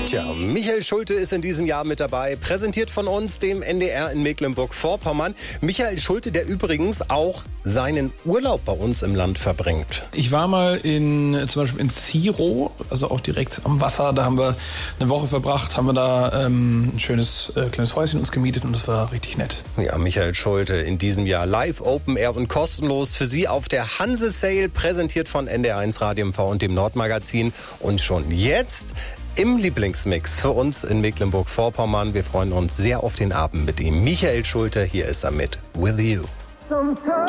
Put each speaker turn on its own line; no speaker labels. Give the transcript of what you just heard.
Tja, Michael Schulte ist in diesem Jahr mit dabei, präsentiert von uns, dem NDR in Mecklenburg-Vorpommern. Michael Schulte, der übrigens auch seinen Urlaub bei uns im Land verbringt.
Ich war mal zum Beispiel in Ziro, also auch direkt am Wasser. Da haben wir eine Woche verbracht, haben wir da ein schönes kleines Häuschen uns gemietet und das war richtig nett.
Ja, Michael Schulte in diesem Jahr live, Open Air und kostenlos für Sie auf der Hanse Sale, präsentiert von NDR1 Radio MV und dem Nordmagazin. Und schon jetzt im Lieblingsmix für uns in Mecklenburg-Vorpommern. Wir freuen uns sehr auf den Abend mit ihm. Michael Schulte, hier ist er mit With You.